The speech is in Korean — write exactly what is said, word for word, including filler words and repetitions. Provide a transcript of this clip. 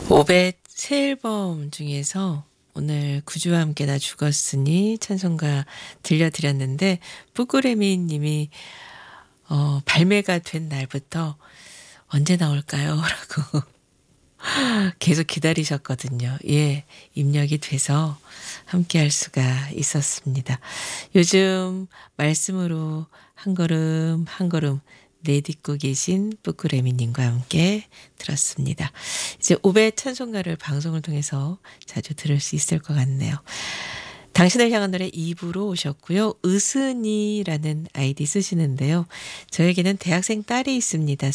오백 새 앨범 중에서 오늘 구주와 함께 나 죽었으니 찬송가 들려드렸는데 뿌꾸레미 님이 어 발매가 된 날부터 "언제 나올까요?" 라고 계속 기다리셨거든요. 예. 입력이 돼서 함께할 수가 있었습니다. 요즘 말씀으로 한 걸음 한 걸음 내딛고 계신 뿌꾸레미 님과 함께 들었습니다. 이제 오백 찬송가를 방송을 통해서 자주 들을 수 있을 것 같네요. 당신을 향한 노래 이 부로 오셨고요. 으스니라는 아이디 쓰시는데요. 저에게는 대학생 딸이 있습니다.